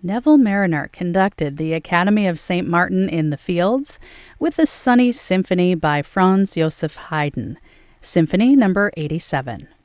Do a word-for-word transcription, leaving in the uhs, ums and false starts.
Neville Mariner conducted the Academy of Saint Martin in the Fields with the Sunny Symphony by Franz Joseph Haydn, Symphony number eighty-seven.